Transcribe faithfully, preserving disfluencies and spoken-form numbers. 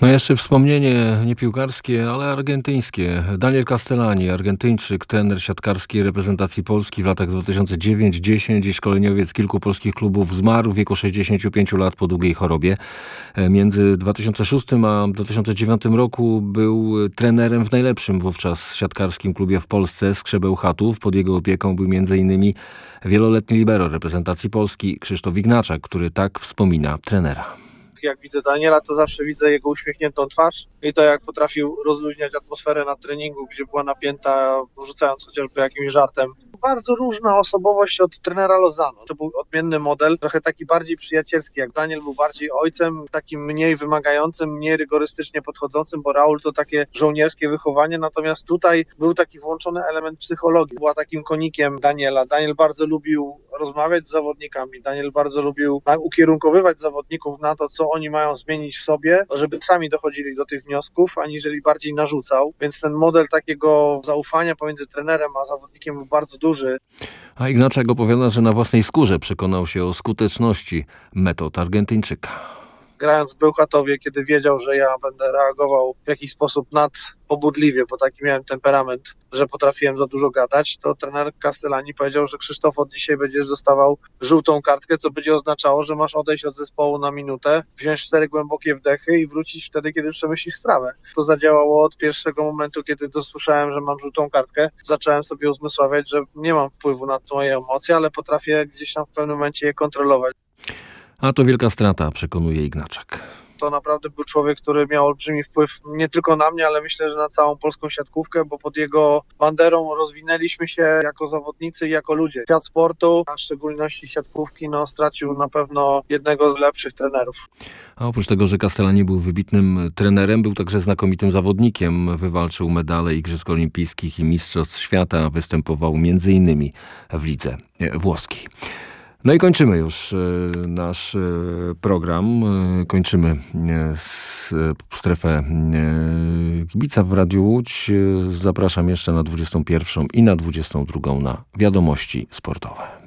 No jeszcze wspomnienie nie piłkarskie, ale argentyńskie. Daniel Castellani, Argentyńczyk, trener siatkarskiej reprezentacji Polski w latach dwa tysiące dziewiąty do dwa tysiące dziesiątego, dziś szkoleniowiec kilku polskich klubów, zmarł w wieku sześćdziesięciu pięciu lat po długiej chorobie. Między dwa tysiące szóstym a dwa tysiące dziewiątym roku był trenerem w najlepszym wówczas siatkarskim klubie w Polsce, Skrzebeł Chatów. Pod jego opieką był między innymi wieloletni libero reprezentacji Polski Krzysztof Ignaczak, który tak wspomina trenera. Jak widzę Daniela, to zawsze widzę jego uśmiechniętą twarz i to, jak potrafił rozluźniać atmosferę na treningu, gdzie była napięta, rzucając chociażby jakimś żartem. Bardzo różna osobowość od trenera Lozano. To był odmienny model, trochę taki bardziej przyjacielski, jak Daniel był bardziej ojcem, takim mniej wymagającym, mniej rygorystycznie podchodzącym, bo Raul to takie żołnierskie wychowanie, natomiast tutaj był taki włączony element psychologii. Była takim konikiem Daniela. Daniel bardzo lubił rozmawiać z zawodnikami, Daniel bardzo lubił ukierunkowywać zawodników na to, co oni mają zmienić w sobie, żeby sami dochodzili do tych wniosków, aniżeli bardziej narzucał. Więc ten model takiego zaufania pomiędzy trenerem a zawodnikiem był bardzo duży. A Ignaczak opowiada, że na własnej skórze przekonał się o skuteczności metod Argentyńczyka. Grając w Bełchatowie, kiedy wiedział, że ja będę reagował w jakiś sposób nadpobudliwie, bo taki miałem temperament, że potrafiłem za dużo gadać, to trener Castellani powiedział, że Krzysztof, od dzisiaj będziesz dostawał żółtą kartkę, co będzie oznaczało, że masz odejść od zespołu na minutę, wziąć cztery głębokie wdechy i wrócić wtedy, kiedy przemyślisz sprawę. To zadziałało od pierwszego momentu, kiedy dosłyszałem, że mam żółtą kartkę. Zacząłem sobie uzmysławiać, że nie mam wpływu na moje emocje, ale potrafię gdzieś tam w pewnym momencie je kontrolować. A to wielka strata, przekonuje Ignaczak. To naprawdę był człowiek, który miał olbrzymi wpływ nie tylko na mnie, ale myślę, że na całą polską siatkówkę, bo pod jego banderą rozwinęliśmy się jako zawodnicy i jako ludzie. Świat sportu, a w szczególności siatkówki, no, stracił na pewno jednego z lepszych trenerów. A oprócz tego, że Castellani był wybitnym trenerem, był także znakomitym zawodnikiem. Wywalczył medale Igrzysk Olimpijskich i Mistrzostw Świata. Występował między innymi w lidze włoskiej. No i kończymy już nasz program. Kończymy strefę kibica w Radiu Łódź. Zapraszam jeszcze na dwudziestą pierwszą i na dwudziestą drugą na wiadomości sportowe.